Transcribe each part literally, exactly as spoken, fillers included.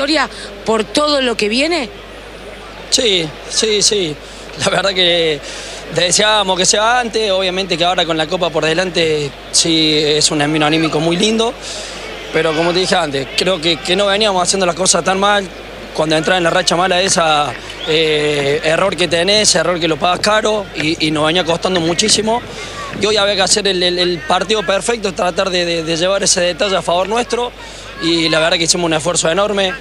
por todo lo que viene? Sí, sí, sí. La verdad que deseábamos que sea antes, obviamente que ahora con la Copa por delante sí es un envío anímico muy lindo, pero como te dije antes, creo que, que no veníamos haciendo las cosas tan mal. Cuando entras en la racha mala esa, eh, error que tenés, error que lo pagas caro y, y nos venía costando muchísimo. Y hoy había que hacer el, el, el partido perfecto, tratar de, de, de llevar ese detalle a favor nuestro y la verdad que hicimos un esfuerzo enorme,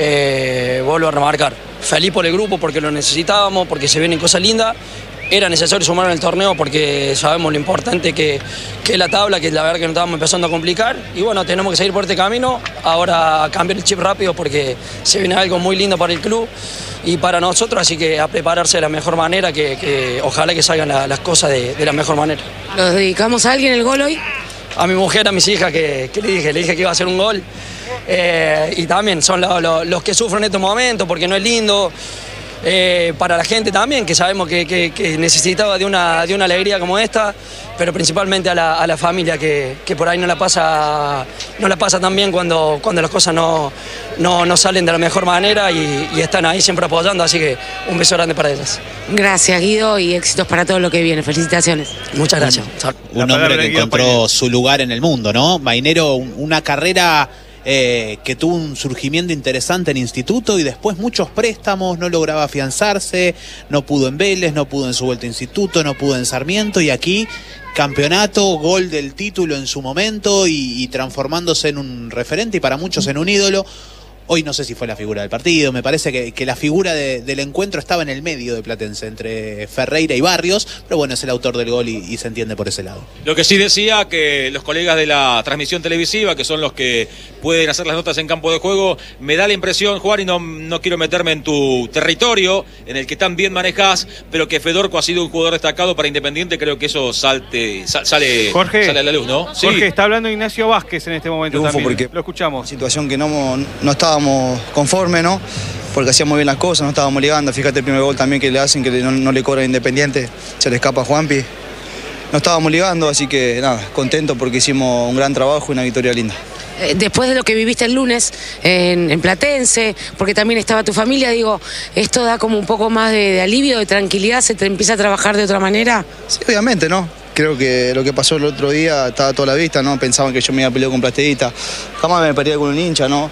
eh, vuelvo a remarcar. Feliz por el grupo porque lo necesitábamos, porque se vienen cosas lindas. Era necesario sumar en el torneo porque sabemos lo importante que, que es la tabla, que la verdad que nos estábamos empezando a complicar. Y bueno, tenemos que seguir por este camino. Ahora cambiar el chip rápido porque se viene algo muy lindo para el club y para nosotros, así que a prepararse de la mejor manera, que, que ojalá que salgan la, las cosas de, de la mejor manera. ¿Lo dedicamos a alguien el gol hoy? A mi mujer, a mis hijas, que, que le dije, le dije que iba a hacer un gol. Eh, y también son lo, lo, los que sufren en estos momentos porque no es lindo. Eh, para la gente también, que sabemos que, que, que necesitaba de una, de una alegría como esta, pero principalmente a la, a la familia que, que por ahí no la pasa, no la pasa tan bien cuando, cuando las cosas no, no, no salen de la mejor manera y, y están ahí siempre apoyando, así que un beso grande para ellas. Gracias, Guido, y éxitos para todo lo que viene. Felicitaciones. Muchas gracias. Un, un hombre que encontró su lugar en el mundo, ¿no? Mainero, una carrera Eh, que tuvo un surgimiento interesante en Instituto y después muchos préstamos, no lograba afianzarse, no pudo en Vélez, no pudo en su vuelta a Instituto, no pudo en Sarmiento y aquí campeonato, gol del título en su momento y, y transformándose en un referente y para muchos en un ídolo. Hoy no sé si fue la figura del partido, me parece que, que la figura de, del encuentro estaba en el medio de Platense, entre Ferreira y Barrios, pero bueno, es el autor del gol y, y se entiende por ese lado. Lo que sí decía que los colegas de la transmisión televisiva, que son los que pueden hacer las notas en campo de juego, me da la impresión, Juan, y no, no quiero meterme en tu territorio, en el que tan bien manejás, pero que Fedorco ha sido un jugador destacado para Independiente, creo que eso salte, sal, sale, Jorge, sale a la luz, ¿no? Jorge, sí. Está hablando Ignacio Vázquez en este momento también. Porque lo escuchamos. Situación que no, no estábamos conformes, ¿no? Porque hacíamos bien las cosas, no estábamos ligando. Fíjate el primer gol también que le hacen, que no, no le cobra Independiente, se le escapa a Juanpi. No estábamos ligando, así que nada, contento porque hicimos un gran trabajo y una victoria linda. Después de lo que viviste el lunes en, en Platense, porque también estaba tu familia, digo, ¿esto da como un poco más de, de alivio, de tranquilidad? ¿Se te empieza a trabajar de otra manera? Sí, obviamente, ¿no? Creo que lo que pasó el otro día estaba a toda la vista, ¿no? Pensaban que yo me iba a pelear con Plateíta. Jamás me peleé con un hincha, ¿no?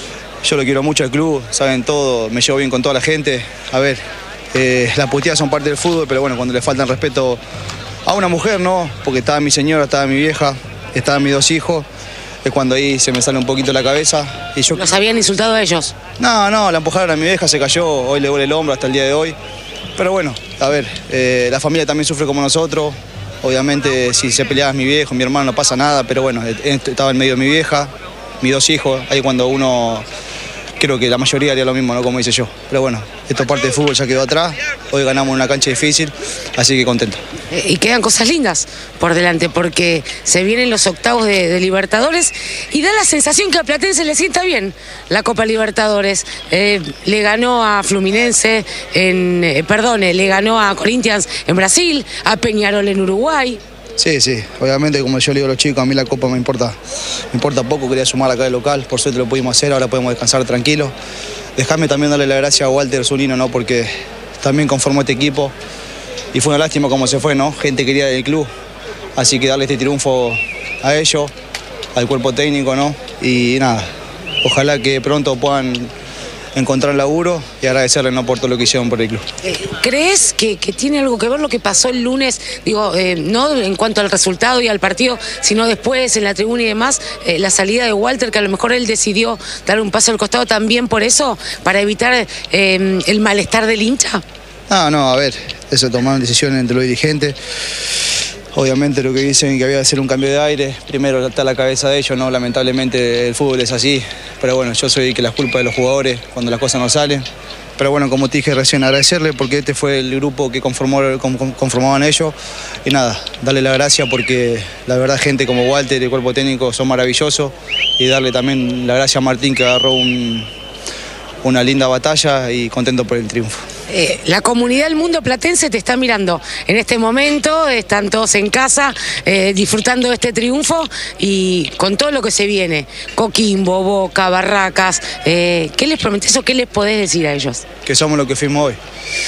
Yo lo quiero mucho al club, saben todo, me llevo bien con toda la gente. A ver, eh, las puteadas son parte del fútbol, pero bueno, cuando le faltan respeto a una mujer, ¿no? Porque estaba mi señora, estaba mi vieja, estaban mis dos hijos, es cuando ahí se me sale un poquito la cabeza. Y yo... ¿Los habían insultado a ellos? No, no, la empujaron a mi vieja, se cayó, hoy le duele el hombro hasta el día de hoy. Pero bueno, a ver, eh, la familia también sufre como nosotros. Obviamente si se peleaba mi viejo, mi hermano, no pasa nada, pero bueno, estaba en medio de mi vieja, mis dos hijos, ahí cuando uno... Creo que la mayoría haría lo mismo, ¿no? Como hice yo. Pero bueno, esto parte de fútbol ya quedó atrás. Hoy ganamos una cancha difícil, así que contento. Y quedan cosas lindas por delante, porque se vienen los octavos de, de Libertadores y da la sensación que a Platense le sienta bien la Copa Libertadores. Eh, le ganó a Fluminense, en, eh, perdón, le ganó a Corinthians en Brasil, a Peñarol en Uruguay. Sí, sí, obviamente como yo le digo a los chicos, a mí la Copa me importa, me importa poco, quería sumar acá de local, por suerte lo pudimos hacer, ahora podemos descansar tranquilos. Dejadme también darle la gracia a Walter Zunino, ¿no? Porque también conformó este equipo y fue una lástima cómo se fue, ¿no? Gente querida del club, así que darle este triunfo a ellos, al cuerpo técnico, ¿no? Y nada, ojalá que pronto puedan encontrar laburo y agradecerle, ¿no? Por todo lo que hicieron por el club. ¿Crees que, que tiene algo que ver lo que pasó el lunes? Digo, eh, no en cuanto al resultado y al partido, sino después en la tribuna y demás, eh, la salida de Walter, que a lo mejor él decidió dar un paso al costado también por eso, para evitar eh, el malestar del hincha. No, no, a ver, eso tomaron decisiones entre los dirigentes. Obviamente lo que dicen que había que hacer un cambio de aire, primero está la cabeza de ellos, ¿no? Lamentablemente el fútbol es así, pero bueno, yo soy que las culpas de los jugadores cuando las cosas no salen. Pero bueno, como te dije recién, agradecerle porque este fue el grupo que conformó, conformaban ellos. Y nada, darle la gracia porque la verdad gente como Walter y el cuerpo técnico son maravillosos. Y darle también la gracia a Martín que agarró un, una linda batalla y contento por el triunfo. Eh, la comunidad del mundo platense te está mirando en este momento, están todos en casa eh, disfrutando de este triunfo y con todo lo que se viene, Coquimbo, Boca, Barracas, eh, ¿qué les prometés o qué les podés decir a ellos? Que somos lo que fuimos hoy,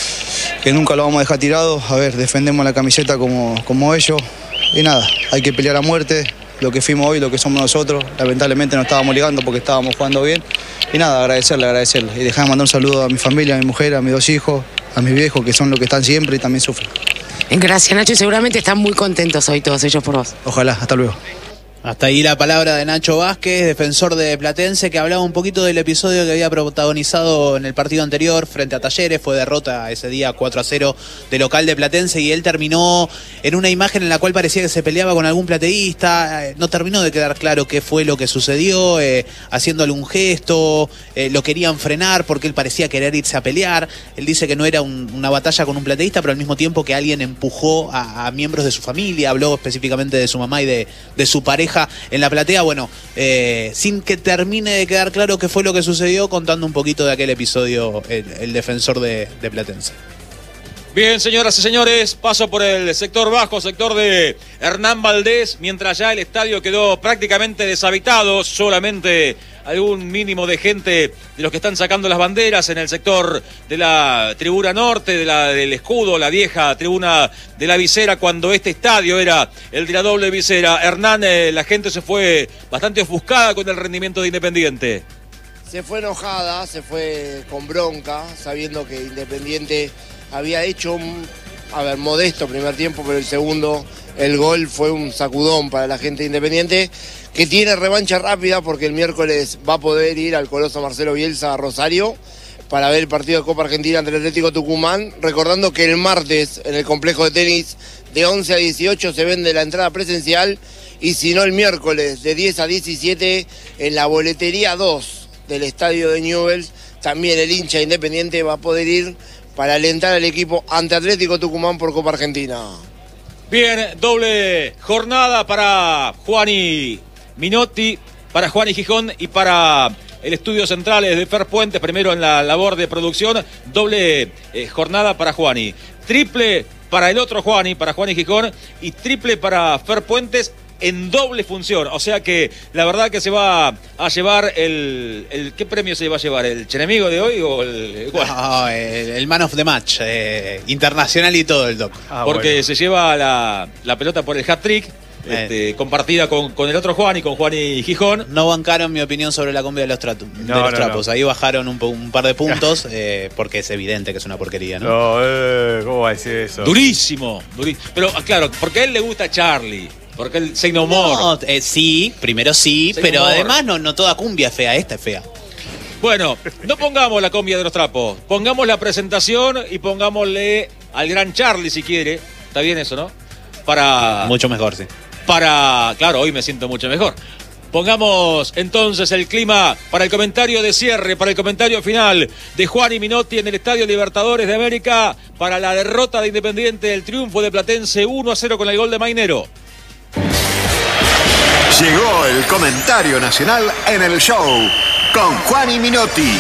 que nunca lo vamos a dejar tirado, a ver, defendemos la camiseta como, como ellos y nada, hay que pelear a muerte, lo que fuimos hoy, lo que somos nosotros, lamentablemente no estábamos ligando porque estábamos jugando bien y nada, agradecerle, agradecerle y dejar de mandar un saludo a mi familia, a mi mujer, a mis dos hijos, a mis viejos que son los que están siempre y también sufren. Gracias, Nacho, y seguramente están muy contentos hoy todos ellos por vos. Ojalá, hasta luego. Hasta ahí la palabra de Nacho Vázquez, defensor de Platense, que hablaba un poquito del episodio que había protagonizado en el partido anterior frente a Talleres. Fue derrota ese día cuatro a cero de local de Platense y él terminó en una imagen en la cual parecía que se peleaba con algún plateísta. No terminó de quedar claro qué fue lo que sucedió, eh, haciéndole un gesto, eh, lo querían frenar porque él parecía querer irse a pelear. Él dice que no era un, una batalla con un plateísta, pero al mismo tiempo que alguien empujó a, a miembros de su familia, habló específicamente de su mamá y de, de su pareja en la platea, bueno, eh, sin que termine de quedar claro qué fue lo que sucedió, contando un poquito de aquel episodio el, el defensor de, de Platense. Bien, señoras y señores, paso por el sector bajo, sector de Hernán Valdés, mientras ya el estadio quedó prácticamente deshabitado, solamente algún mínimo de gente de los que están sacando las banderas en el sector de la tribuna norte, de la, del escudo, la vieja tribuna de la visera, cuando este estadio era el de la doble visera. Hernán, eh, la gente se fue bastante ofuscada con el rendimiento de Independiente. Se fue enojada, se fue con bronca, sabiendo que Independiente había hecho un, a ver, modesto primer tiempo, pero el segundo, el gol fue un sacudón para la gente de Independiente, que tiene revancha rápida porque el miércoles va a poder ir al Coloso Marcelo Bielsa a Rosario para ver el partido de Copa Argentina ante el Atlético Tucumán, recordando que el martes en el complejo de tenis de once a dieciocho se vende la entrada presencial y si no el miércoles de diez a diecisiete en la boletería dos del estadio de Newell's, también el hincha Independiente va a poder ir para alentar al equipo ante Atlético Tucumán por Copa Argentina. Bien, doble jornada para Juani Minotti, para Juani Gijón y para el Estudio Centrales de Fer Puentes, primero en la labor de producción, doble eh, jornada para Juani, triple para el otro Juani, para Juani Gijón, y triple para Fer Puentes en doble función, o sea que la verdad que se va a llevar el, el ¿qué premio se va a llevar? ¿El Chenemigo de hoy o el cuál? No, el, el Man of the Match, eh, internacional y todo el doc. Ah, porque bueno, se lleva la, la pelota por el hat-trick, este, eh. compartida con, con el otro Juan y con Juan y Gijón. No bancaron mi opinión sobre la cumbia de los, tratos, no, de los no, trapos, no. Ahí bajaron un, un par de puntos, eh, porque es evidente que es una porquería, ¿no? No, eh, ¿cómo va a decir eso? Durísimo, durísimo. Pero claro, porque a él le gusta Charlie. Porque el Say No More. No, eh, sí, primero sí, Say pero no además no, no toda cumbia es fea, esta es fea. Bueno, no pongamos la cumbia de los trapos, pongamos la presentación y pongámosle al gran Charlie si quiere. Está bien eso, ¿no? Para... Mucho mejor, sí. Para... Claro, hoy me siento mucho mejor. Pongamos entonces el clima para el comentario de cierre, para el comentario final de Juani Minotti en el Estadio Libertadores de América para la derrota de Independiente, el triunfo de Platense uno a cero con el gol de Mainero. Llegó el comentario nacional en el show con Juani Minotti.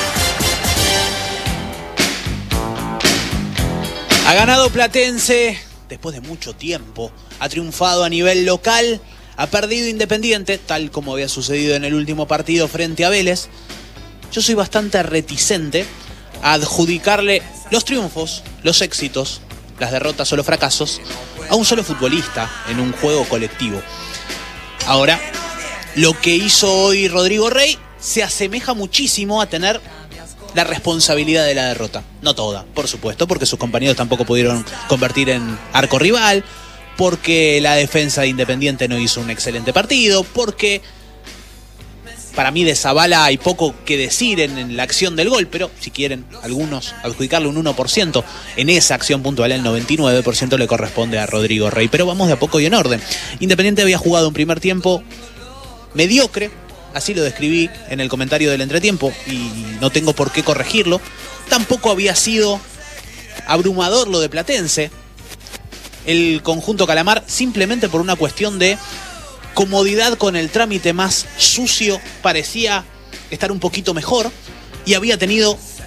Ha ganado Platense después de mucho tiempo. Ha triunfado a nivel local. Ha perdido Independiente, tal como había sucedido en el último partido frente a Vélez. Yo soy bastante reticente a adjudicarle los triunfos, los éxitos, las derrotas o los fracasos a un solo futbolista en un juego colectivo. Ahora, lo que hizo hoy Rodrigo Rey se asemeja muchísimo a tener la responsabilidad de la derrota. No toda, por supuesto, porque sus compañeros tampoco pudieron convertir en arco rival, porque la defensa de Independiente no hizo un excelente partido, porque para mí de Zavala hay poco que decir en, en la acción del gol, pero si quieren algunos adjudicarle un uno por ciento en esa acción puntual, el noventa y nueve por ciento le corresponde a Rodrigo Rey. Pero vamos de a poco y en orden. Independiente había jugado un primer tiempo mediocre, así lo describí en el comentario del entretiempo y no tengo por qué corregirlo. Tampoco había sido abrumador lo de Platense. El conjunto Calamar, simplemente por una cuestión de comodidad con el trámite más sucio, parecía estar un poquito mejor y había tenido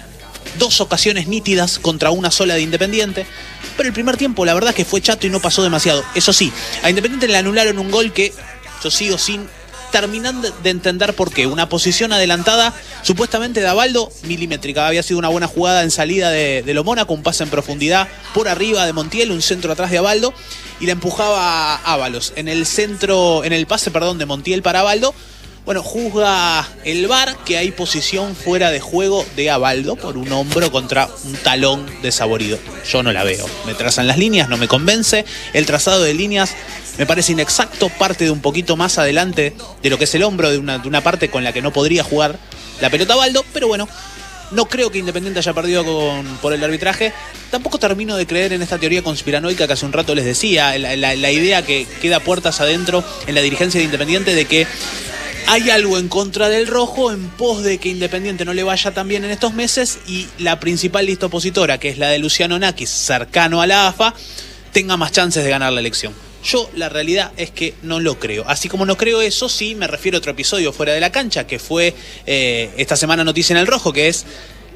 dos ocasiones nítidas contra una sola de Independiente, pero el primer tiempo la verdad es que fue chato y no pasó demasiado. Eso sí, a Independiente le anularon un gol que yo sigo sin terminar de entender por qué. Una posición adelantada supuestamente de Abaldo, milimétrica. Había sido una buena jugada en salida de, de lo Mónaco, un pase en profundidad por arriba de Montiel, un centro atrás de Abaldo, y la empujaba a Ábalos. En el centro, en el pase, perdón, de Montiel para Abaldo, bueno, juzga el V A R que hay posición fuera de juego de Abaldo por un hombro contra un talón desaborido. Yo no la veo. Me trazan las líneas, no me convence. El trazado de líneas me parece inexacto, parte de un poquito más adelante de lo que es el hombro, de una, de una parte con la que no podría jugar la pelota Abaldo, pero bueno, no creo que Independiente haya perdido con, por el arbitraje. Tampoco termino de creer en esta teoría conspiranoica que hace un rato les decía, la, la, la idea que queda puertas adentro en la dirigencia de Independiente de que hay algo en contra del rojo en pos de que Independiente no le vaya tan bien en estos meses y la principal lista opositora, que es la de Luciano Nakis, cercano a la A F A, tenga más chances de ganar la elección. Yo la realidad es que no lo creo. Así como no creo eso, sí me refiero a otro episodio fuera de la cancha, que fue eh, esta semana noticia en el rojo, que es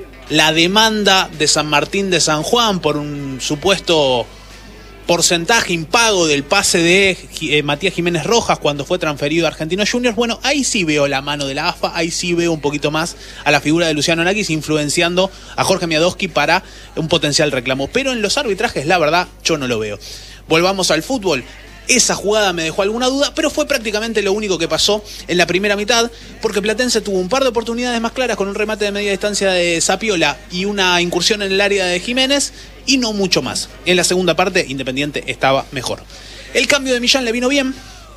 la demanda de San Martín de San Juan por un supuesto porcentaje impago del pase de eh, Matías Jiménez Rojas cuando fue transferido a Argentinos Juniors. Bueno, ahí sí veo la mano de la A F A, ahí sí veo un poquito más a la figura de Luciano Nakis influenciando a Jorge Miadowski para un potencial reclamo. Pero en los arbitrajes, la verdad, yo no lo veo. Volvamos al fútbol. Esa jugada me dejó alguna duda, pero fue prácticamente lo único que pasó en la primera mitad, porque Platense tuvo un par de oportunidades más claras con un remate de media distancia de Zapiola y una incursión en el área de Jiménez, y no mucho más. En la segunda parte, Independiente estaba mejor. El cambio de Millán le vino bien,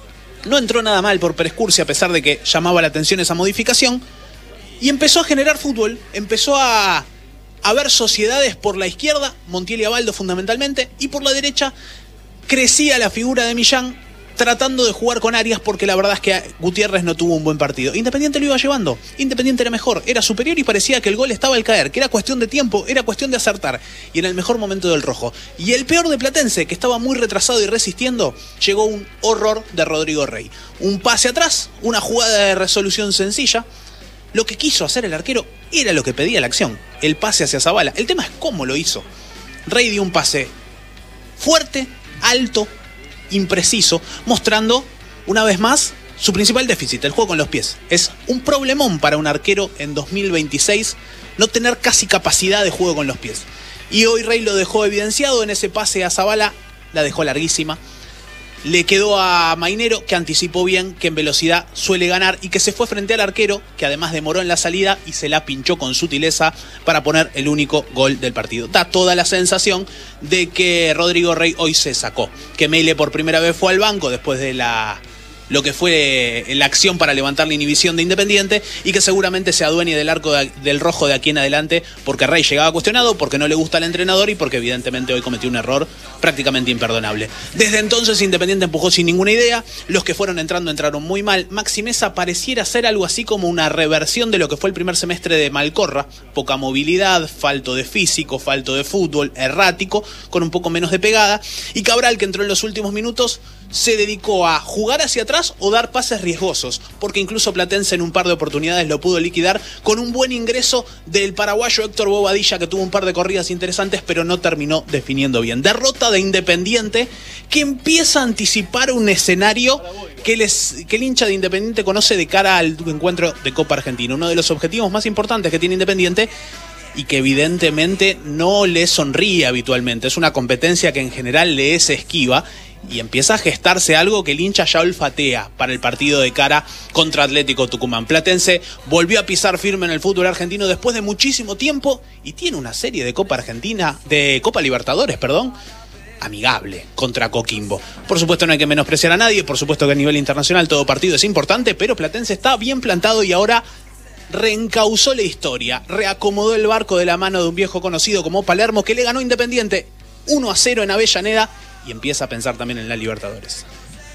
no entró nada mal por Perescursi, a pesar de que llamaba la atención esa modificación, y empezó a generar fútbol, empezó a, a ver sociedades por la izquierda, Montiel y Abaldo fundamentalmente, y por la derecha crecía la figura de Millán tratando de jugar con Arias, porque la verdad es que Gutiérrez no tuvo un buen partido. Independiente lo iba llevando, Independiente era mejor, era superior y parecía que el gol estaba al caer, que era cuestión de tiempo, era cuestión de acertar, y en el mejor momento del rojo. Y el peor de Platense, que estaba muy retrasado y resistiendo, llegó un horror de Rodrigo Rey. Un pase atrás, una jugada de resolución sencilla. Lo que quiso hacer el arquero era lo que pedía la acción, el pase hacia Zabala. El tema es cómo lo hizo. Rey dio un pase fuerte, alto, impreciso, mostrando una vez más su principal déficit, el juego con los pies. Es un problemón para un arquero en dos mil veintiséis no tener casi capacidad de juego con los pies. Y hoy Rey lo dejó evidenciado en ese pase a Zabala, la dejó larguísima. Le quedó a Mainero, que anticipó bien, que en velocidad suele ganar y que se fue frente al arquero, que además demoró en la salida y se la pinchó con sutileza para poner el único gol del partido. Da toda la sensación de que Rodrigo Rey hoy se sacó, que Mele por primera vez fue al banco después de la lo que fue la acción para levantar la inhibición de Independiente, y que seguramente se adueñe del arco de, del rojo de aquí en adelante, porque Rey llegaba cuestionado, porque no le gusta al entrenador y porque evidentemente hoy cometió un error prácticamente imperdonable. Desde entonces Independiente empujó sin ninguna idea, los que fueron entrando entraron muy mal. Maxi Meza pareciera ser algo así como una reversión de lo que fue el primer semestre de Malcorra, poca movilidad, falto de físico, falto de fútbol, errático, con un poco menos de pegada, y Cabral, que entró en los últimos minutos, se dedicó a jugar hacia atrás o dar pases riesgosos, porque incluso Platense en un par de oportunidades lo pudo liquidar con un buen ingreso del paraguayo Héctor Bobadilla, que tuvo un par de corridas interesantes pero no terminó definiendo bien. Derrota de Independiente que empieza a anticipar un escenario que, les, que el hincha de Independiente conoce de cara al encuentro de Copa Argentina, uno de los objetivos más importantes que tiene Independiente y que evidentemente no le sonríe habitualmente. Es una competencia que en general le es esquiva, y empieza a gestarse algo que el hincha ya olfatea para el partido de cara contra Atlético Tucumán. Platense volvió a pisar firme en el fútbol argentino después de muchísimo tiempo y tiene una serie de Copa Argentina, de Copa Libertadores, perdón, amigable contra Coquimbo. Por supuesto no hay que menospreciar a nadie, por supuesto que a nivel internacional todo partido es importante, pero Platense está bien plantado y ahora reencauzó la historia, reacomodó el barco de la mano de un viejo conocido como Palermo, que le ganó Independiente uno a cero en Avellaneda, y empieza a pensar también en la Libertadores.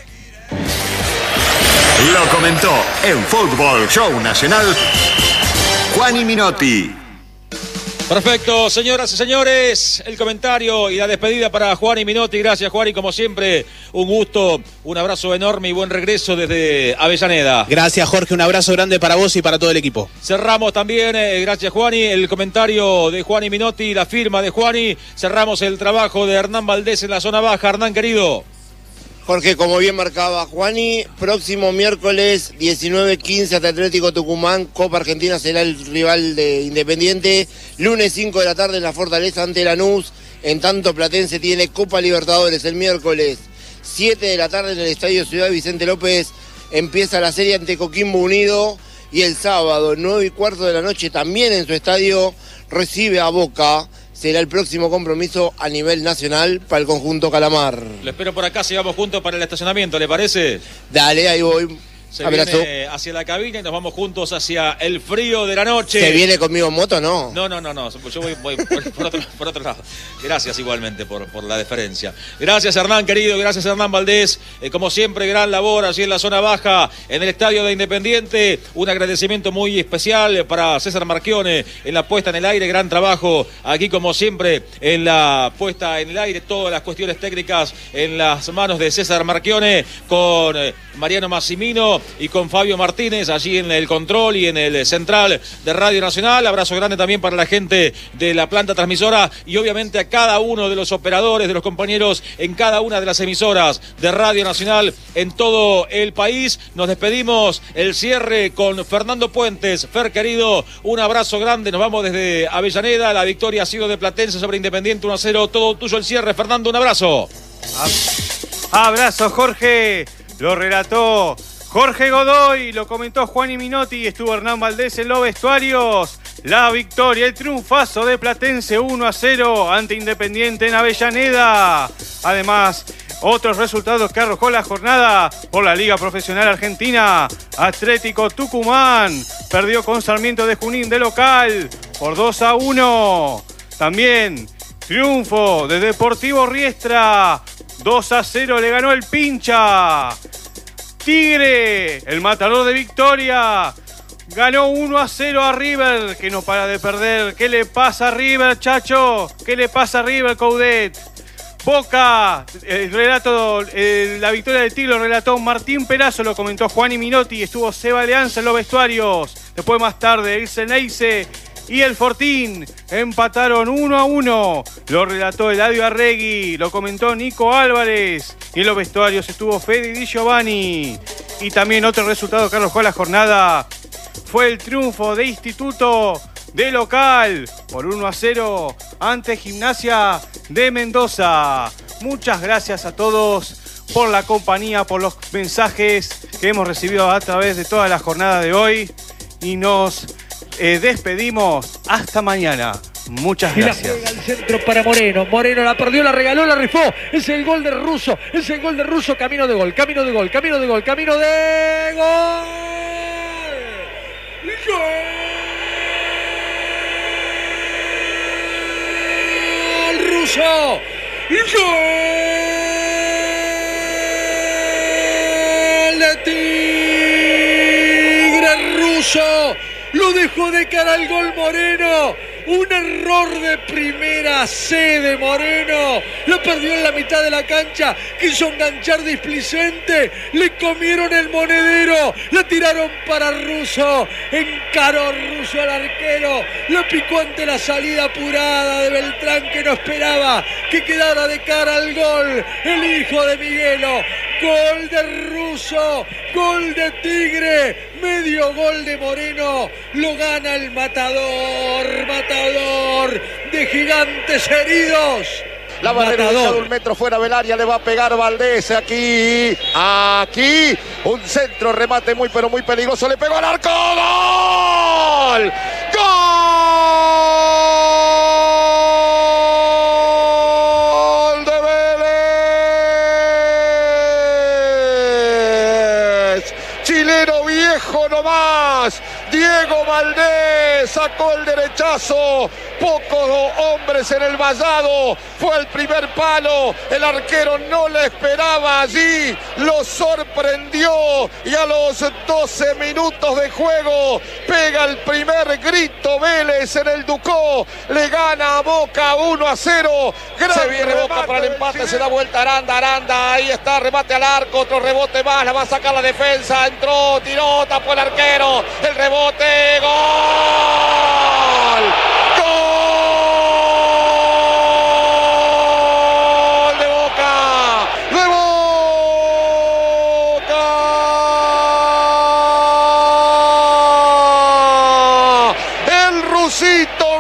Lo comentó en Fútbol Show Nacional Juan y Minotti. Perfecto, señoras y señores, el comentario y la despedida para Juan y Minotti. Gracias, Juan, y como siempre, un gusto, un abrazo enorme y buen regreso desde Avellaneda. Gracias, Jorge, un abrazo grande para vos y para todo el equipo. Cerramos también, eh, gracias, Juani, el comentario de Juan y Minotti, la firma de Juani. Cerramos el trabajo de Hernán Valdés en la zona baja. Hernán, querido. Jorge, como bien marcaba Juani, próximo miércoles diecinueve quince ante Atlético Tucumán, Copa Argentina será el rival de Independiente, lunes cinco de la tarde en la Fortaleza ante Lanús, en tanto Platense tiene Copa Libertadores el miércoles siete de la tarde en el Estadio Ciudad Vicente López, empieza la serie ante Coquimbo Unido y el sábado nueve y cuarto de la noche también en su estadio recibe a Boca. Será el próximo compromiso a nivel nacional para el conjunto Calamar. Lo espero por acá, sigamos juntos para el estacionamiento, ¿le parece? Dale, ahí voy. Se Abrazo. viene hacia la cabina y nos vamos juntos hacia el frío de la noche. ¿Se viene conmigo en moto, no? No, no, no, no. Yo voy, voy por, por, otro, por otro lado. Gracias igualmente por, por la deferencia. Gracias, Hernán, querido. Gracias, Hernán Valdés. Eh, como siempre, gran labor allí en la zona baja, en el estadio de Independiente. Un agradecimiento muy especial para César Marchione en la puesta en el aire. Gran trabajo aquí, como siempre, en la puesta en el aire. Todas las cuestiones técnicas en las manos de César Marchione, con eh, Mariano Massimino y con Fabio Martínez allí en el control y en el central de Radio Nacional. Abrazo grande también para la gente de la planta transmisora y obviamente a cada uno de los operadores, de los compañeros en cada una de las emisoras de Radio Nacional en todo el país. Nos despedimos, el cierre con Fernando Puentes. Fer, querido, un abrazo grande. Nos vamos desde Avellaneda. La victoria ha sido de Platense sobre Independiente uno a cero. Todo tuyo el cierre, Fernando. Un abrazo. Abrazo, Jorge. Lo relató Jorge Godoy, lo comentó Juan y Minotti, estuvo Hernán Valdés en los vestuarios. La victoria, el triunfazo de Platense uno a cero ante Independiente en Avellaneda. Además, otros resultados que arrojó la jornada por la Liga Profesional Argentina. Atlético Tucumán perdió con Sarmiento de Junín de local por dos a uno. También triunfo de Deportivo Riestra. dos a cero le ganó el Pincha. Tigre, el matador de Victoria, ganó uno a cero a River, que no para de perder. ¿Qué le pasa a River, chacho? ¿Qué le pasa a River, Coudet? Boca, el relato, el, la victoria de Tigre lo relató Martín Perazo, lo comentó Juan y Minotti, estuvo Seba Leanza en los vestuarios. Después más tarde, el Ceneice y el Fortín empataron uno a uno. Lo relató Eladio Arregui, lo comentó Nico Álvarez. Y en los vestuarios estuvo Fede Di Giovanni. Y también otro resultado que arrojó la jornada fue el triunfo de Instituto de local por uno a cero ante Gimnasia de Mendoza. Muchas gracias a todos por la compañía, por los mensajes que hemos recibido a través de toda la jornada de hoy. Y nos Eh, despedimos hasta mañana. Muchas gracias. Y la juega al centro para Moreno. Moreno la perdió, la regaló, la rifó. Es el gol de Russo. Es el gol de Russo. Camino de gol, camino de gol, camino de gol, camino de gol. ¡Gol! Russo. ¡Gol de Tigre Russo! Lo dejó de cara al gol Moreno. Un error de primera C de Moreno. Lo perdió en la mitad de la cancha. Quiso enganchar Displicente. Le comieron el monedero. La tiraron para Russo. Encaró Russo al arquero. Lo picó ante la salida apurada de Beltrán, que no esperaba que quedara de cara al gol. El hijo de Miguelo. Gol de Russo. Gol de Tigre. Medio gol de Moreno. Lo gana el matador. Matador de Gigantes Heridos. La va a revisar un metro fuera del área, le va a pegar Valdés aquí, aquí, un centro, remate muy pero muy peligroso, le pegó al arco, ¡gol! ¡Gol de Vélez! Chileno viejo nomás, diez Diego Valdés sacó el derechazo. Pocos hombres en el vallado. Fue el primer palo. El arquero no le esperaba allí. Lo sorprendió. Y a los doce minutos de juego pega el primer grito Vélez en el Ducó. Le gana a Boca uno a cero. Gran se viene Boca para el empate. Se da vuelta Aranda. Aranda. Ahí está. Remate al arco. Otro rebote más. La va a sacar la defensa. Entró. Tiró. Tapó el arquero. El rebote. ¡Gol! ¡Gol de Boca! ¡De Boca! El rusito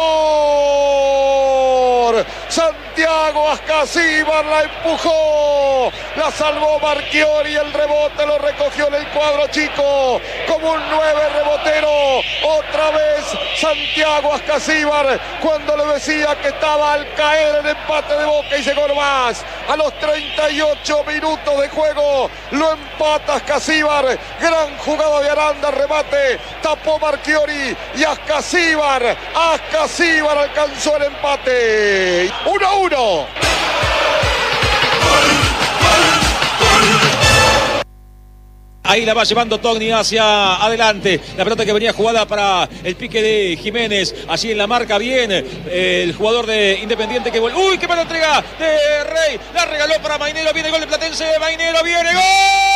goleador. Santiago Ascasíbar la empujó. La salvó Marchiori, el rebote lo recogió en el cuadro chico como un nueve rebotero. Otra vez Santiago Ascasíbar cuando le decía que estaba al caer el empate de Boca y llegó más. A los treinta y ocho minutos de juego lo empata Ascasíbar. Gran jugada de Aranda, remate, tapó Marchiori y Ascasíbar. Ascasíbar alcanzó el empate. uno a uno. Ahí la va llevando Togni hacia adelante. La pelota que venía jugada para el pique de Jiménez. Allí en la marca bien eh, el jugador de Independiente que vuelve. ¡Uy, qué mala entrega de Rey! La regaló para Mainero. Viene el gol de Platense. Mainero viene. ¡Gol!